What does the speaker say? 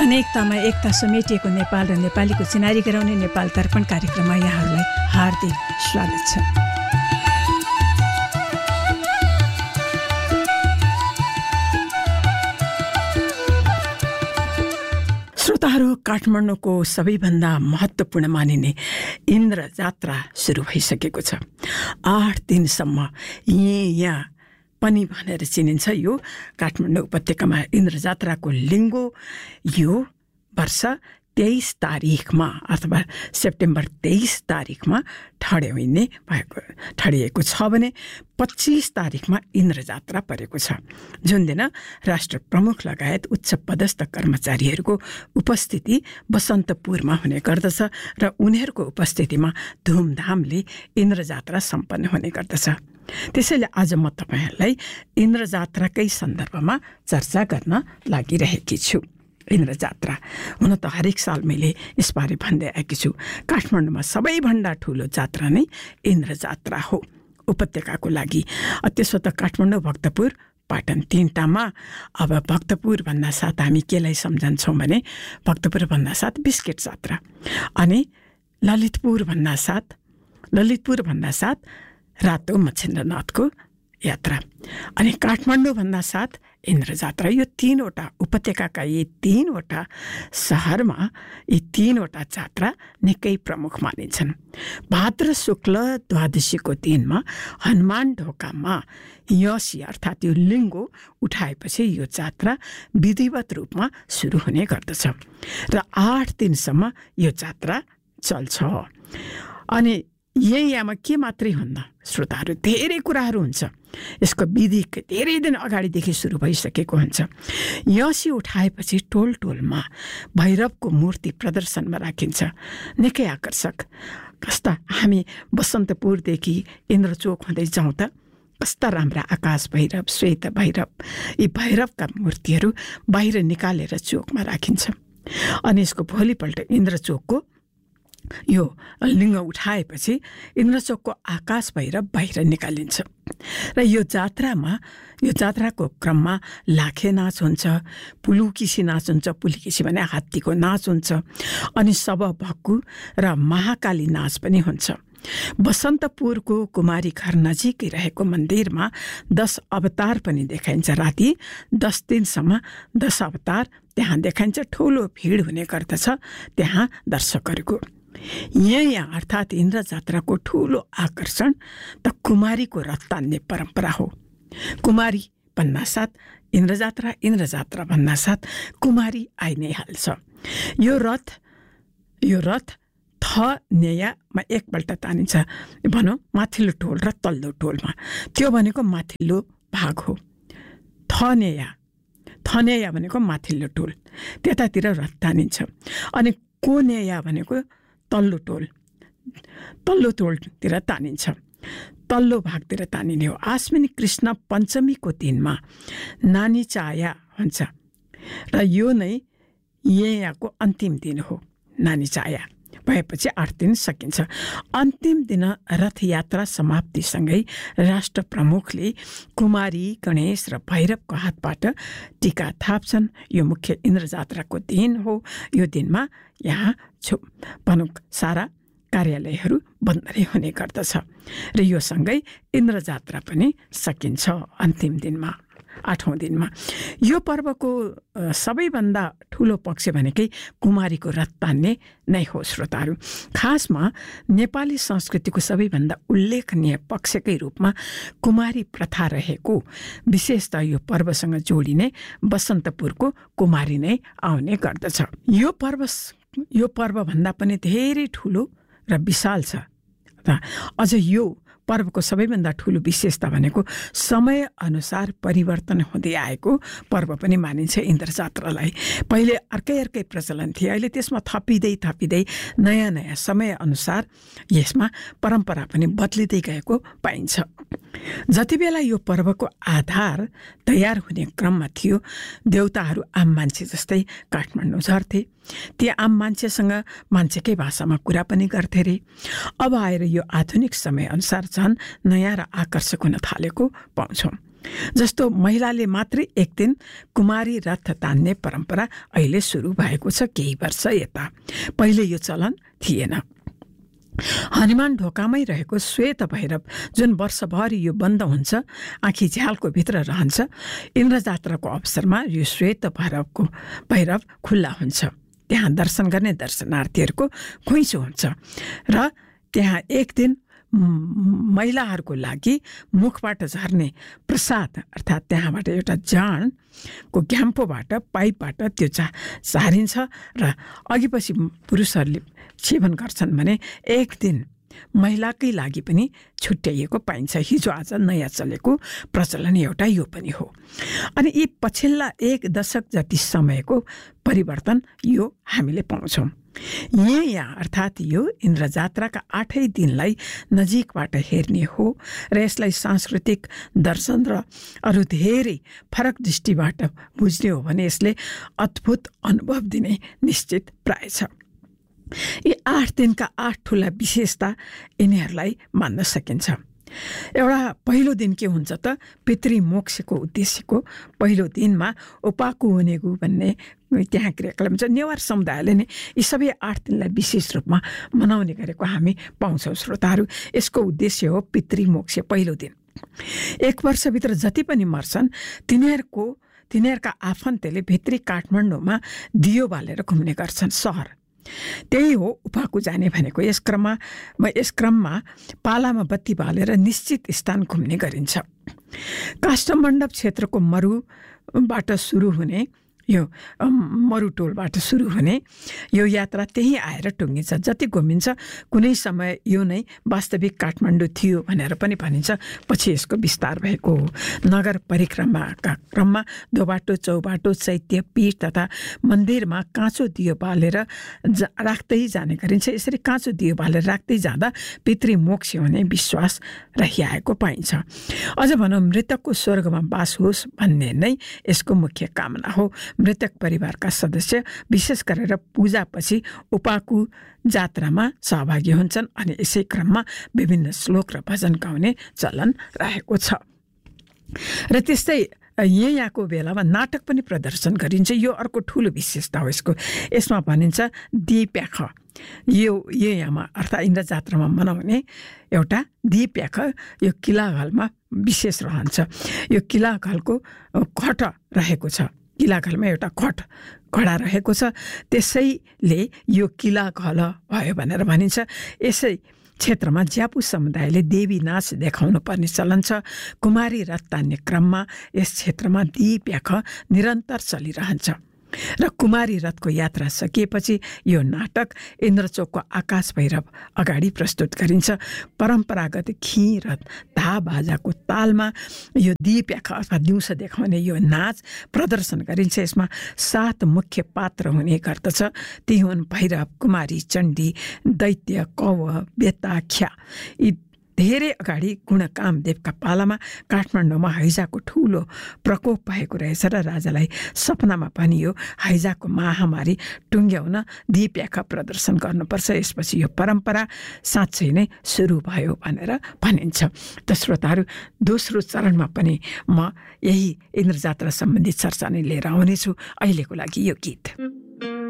अनेकतामा एकता समेटिएको नेपाल र नेपालीको चिनारी गराउने नेपाल दर्पण कार्यक्रममा यहाँहरूलाई हार्दिक स्वागत छ। श्रोताहरू, काठमाडौँको सबैभन्दा महत्त्वपूर्ण मानिने इन्द्र जात्रा सुरु भइसकेको छ। 8 दिनसम्म यहाँ पनि भनेर चिनिन्छ यो काठमाडौँ उपत्यकामा इन्द्र जात्राको लिङ्गो यो वर्ष 23 तारिखमा अथवा सेप्टेम्बर 23 तारिखमा ठडिएको छ भने 25 तारिखमा इन्द्र जात्रा परेको छ, जुन दिन राष्ट्र प्रमुख लगायत उच्च पदस्थ कर्मचारीहरूको उपस्थिति बसन्तपुरमा हुने गर्दछ र उनीहरूको उपस्थितिमा धुमधामले इन्द्र जात्रा सम्पन्न हुने गर्दछ। त्यसैले आज म तपाईहरूलाई इन्द्र जात्राकै सन्दर्भमा चर्चा गर्न लागिरहेकी छु। इन्द्र जात्रा हुन त हरेक साल मैले यसबारे भन्दै आएकी छु। काठमाडौँमा सबैभन्दा ठुलो जात्रा नै इन्द्र जात्रा हो उपत्यकाको लागि। त्यसो त काठमाडौँ, भक्तपुर, पाटन तीनटामा। अब भक्तपुर भन्दा साथ हामी केलाई सम्झन्छौँ भने भक्तपुर भन्दा साथ बिस्केट जात्रा, अनि ललितपुर भन्दा साथ रातो मच्छिन्द्रनाथको यात्रा, अनि काठमाडौँ भन्दा साथ इन्द्र जात्रा। यो तीनवटा उपत्यकाका यी तीनवटा सहरमा यी तीनवटा जात्रा निकै प्रमुख मानिन्छन्। भाद्र शुक्ल द्वादशीको दिनमा हनुमान ढोकामा यसी अर्थात् यो लिङ्गो उठाएपछि यो जात्रा विधिवत रूपमा सुरु हुने गर्दछ र 8 दिनसम्म यो जात्रा चल्छ। अनि यहाँमा के मात्रै हुन्न श्रोताहरू, धेरै कुराहरू हुन्छ। यसको विधि धेरै दिन अगाडिदेखि सुरु भइसकेको हुन्छ। यसी उठाएपछि टोल टोलमा भैरवको मूर्ति प्रदर्शनमा राखिन्छ, निकै आकर्षक। कस्ता हामी बसन्तपुरदेखि इन्द्रचोक हुँदै जाउँ त कस्ता राम्रा आकाश भैरव, श्वेत भैरव, यी भैरवका मूर्तिहरू बाहिर निकालेर चोकमा राखिन्छ। अनि यसको भोलिपल्ट इन्द्रचोकको यो लिङ्ग उठाएपछि इन्द्रचोकको आकाश भैरव बाहिर निकालिन्छ र यो जात्राको क्रममा लाखे नाच हुन्छ, पुलुकिसी नाच हुन्छ। पुलुकिसी भने हात्तीको नाच हुन्छ, अनि सब भक्कु र महाकाली नाच पनि हुन्छ। बसन्तपुरको कुमारी घर नजिकै रहेको मन्दिरमा 10 अवतार पनि देखाइन्छ। राति 10 दिनसम्म 10 अवतार त्यहाँ देखाइन्छ। ठुलो भिड हुने गर्दछ त्यहाँ दर्शकहरूको। यहाँ अर्थात् इन्द्र जात्राको ठुलो आकर्षण त कुमारीको रथ तान्ने परम्परा हो। कुमारी भन्दा साथ इन्द्र जात्रा भन्दा साथ कुमारी आइ नै हाल्छ। यो रथ नेयामा एकपल्ट तानिन्छ, भनौँ माथिल्लो टोल र तल्लो टोलमा। त्यो भनेको माथिल्लो भाग हो। थनेया भनेको माथिल्लो टोल, त्यतातिर रथ तानिन्छ। अनि कोनेया भनेको तल्लो टोलतिर तानिन्छ, तल्लो भागतिर तानिने हो। आश्विनी कृष्ण पञ्चमीको दिनमा नानी चाया हुन्छ र यो नै यहाँको अन्तिम दिन हो। नानी चाया भएपछि 8 दिन सकिन्छ। अन्तिम दिन रथयात्रा समाप्तिसँगै राष्ट्र प्रमुखले कुमारी, गणेश र भैरवको हातबाट टीका थाप्छन्। यो मुख्य इन्द्र जात्राको दिन हो। यो दिनमा यहाँ सारा कार्यालयहरू बन्द नै हुने गर्दछ र यो सँगै इन्द्र जात्रा पनि सकिन्छ अन्तिम दिनमा, 8औं दिनमा। यो पर्वको सबैभन्दा ठुलो पक्ष भनेकै कुमारीको रथ तान्ने नै हो श्रोताहरू। खासमा नेपाली संस्कृतिको सबैभन्दा उल्लेखनीय पक्षकै रूपमा कुमारी प्रथा रहेको, विशेषतः यो पर्वसँग जोडिने बसन्तपुरको कुमारी नै आउने गर्दछ। यो पर्वभन्दा पनि धेरै ठुलो र विशाल छ। अझ यो पर्वको सबैभन्दा ठुलो विशेषता भनेको समय अनुसार परिवर्तन हुँदै आएको पर्व पनि मानिन्छ इन्द्र जात्रालाई। पहिले अर्कै प्रचलन थिए, अहिले त्यसमा थपिँदै नयाँ समय अनुसार यसमा परम्परा पनि बदलिँदै गएको पाइन्छ। जति बेला यो पर्वको आधार तयार हुने क्रममा थियो, देउताहरू आम मान्छे जस्तै काठमाडौँ झर्थे। ती आम मान्छेसँग मान्छेकै भाषामा कुरा पनि गर्थे रे। अब आएर यो आधुनिक समय अनुसार झन् नयाँ र आकर्षक हुन थालेको पाउँछौँ। जस्तो महिलाले मात्रै एक दिन कुमारी रथ तान्ने परम्परा अहिले सुरु भएको छ केही वर्ष यता। पहिले यो चलन थिएन। हनुमान ढोकामै रहेको श्वेत भैरव जुन वर्षभरि यो बन्द हुन्छ, आँखी झ्यालको भित्र रहन्छ, इन्द्रजात्राको अवसरमा यो श्वेत भैरव खुल्ला हुन्छ। त्यहाँ दर्शन गर्ने दर्शनार्थीहरूको खुइचो हुन्छ र त्यहाँ एक दिन महिलाहरूको लागि मुखबाट झर्ने प्रसाद अर्थात् त्यहाँबाट एउटा जाँडको घ्याम्पोबाट पाइपबाट त्यो झारिन्छ र अघिपछि पुरुषहरूले सेवन गर्छन् भने एक दिन महिलाकै लागि पनि छुट्याइएको पाइन्छ। हिजो आज नयाँ चलेको प्रचलन एउटा यो पनि हो। अनि यी पछिल्ला 1 दशक जति समयको परिवर्तन यो हामीले पाउँछौँ। यहाँ अर्थात् यो इन्द्रजात्राका 8 दिनलाई नजिकबाट हेर्ने हो र यसलाई सांस्कृतिक दर्शन र अरू धेरै फरक दृष्टिबाट बुझ्ने हो भने यसले अद्भुत अनुभव दिने निश्चित प्राय छ। यी 8 दिनका 8 ठुला विशेषता यिनीहरूलाई मान्न सकिन्छ। एउटा पहिलो दिन के हुन्छ त, पितृमोक्षको उद्देश्यको पहिलो दिनमा उपाकु हुनेगु भन्ने त्यहाँ क्रियाकलाप हुन्छ। नेवार समुदायले नै यी सबै 8 दिनलाई विशेष रूपमा मनाउने गरेको हामी पाउँछौँ श्रोताहरू। यसको उद्देश्य हो पितृमोक्ष पहिलो दिन। 1 वर्षभित्र जति पनि मर्छन् तिनीहरूका आफन्तले भित्री काठमाडौँमा दियो बालेर घुम्ने गर्छन् सहर। त्यही हो उपाकु जाने भनेको। यस क्रममा पालामा बत्ती बालेर निश्चित स्थान घुम्ने गरिन्छ। काष्ठमण्डप क्षेत्रको मरुबाट सुरु हुने यो मरुटोलबाट सुरु हुने यो यात्रा त्यही आएर टुङ्गिन्छ। जति घुमिन्छ कुनै समय यो नै वास्तविक काठमाडौँ थियो भनेर पनि भनिन्छ। पछि यसको विस्तार भएको हो। नगर परिक्रमाका क्रममा दोबाटो चौबाटो चैत्य पीठ तथा मन्दिरमा काँचो दियो बालेर राख्दै जाने गरिन्छ। यसरी काँचो दियो बालेर राख्दै जाँदा पितृमोक्ष हुने विश्वास रहिआएको पाइन्छ। अझ भनौँ मृतकको स्वर्गमा बास होस् भन्ने नै यसको मुख्य कामना हो। मृतक परिवारका सदस्य विशेष गरेर पूजापछि उपाकु जात्रामा सहभागी हुन्छन् अनि यसै क्रममा विभिन्न श्लोक र भजन गाउने चलन रहेको छ। र त्यस्तै यहाँको बेलामा नाटक पनि प्रदर्शन गरिन्छ। यो अर्को ठुलो विशेषता हो यसको। यसमा भनिन्छ दिप्याख। यो यहाँमा अर्थात् इन्द्र जात्रामा मनाउने एउटा दिप्याख यो किलाघलमा विशेष रहन्छ। यो किलाघलको खट रहेको छ। किलाघलमा एउटा घडा रहेको छ। त्यसैले यो किलाघल भयो भनेर भनिन्छ। यसै क्षेत्रमा ज्यापु समुदायले देवी नाच देखाउनु पर्ने चलन छ। कुमारी रथ तान्ने क्रममा यस क्षेत्रमा दिप्याख निरन्तर चलिरहन्छ र कुमारी रथको यात्रा सकिएपछि यो नाटक इन्द्रचोकको आकाश भैरव अगाडि प्रस्तुत गरिन्छ। परम्परागत खी र धा बाजाको तालमा यो दिप्याख अथवा दिउँसो देखाउने यो नाच प्रदर्शन गरिन्छ। यसमा 7 मुख्य पात्र हुने गर्दछ। ती हुन् भैरव, कुमारी, चण्डी, दैत्य, कौव, बेताख्या। यी धेरै अगाडि गुणकामदेवका पालामा काठमाडौँमा हैजाको ठुलो प्रकोप भएको रहेछ र राजालाई सपनामा पनि यो हैजाको महामारी टुङ्ग्याउन दिप्याख प्रदर्शन गर्नुपर्छ। यसपछि यो परम्परा साँच्चै नै सुरु भयो भनेर भनिन्छ। त श्रोताहरू, दोस्रो चरणमा पनि म यही इन्द्रजात्रा सम्बन्धी चर्चा नै लिएर आउनेछु। अहिलेको लागि यो गीत।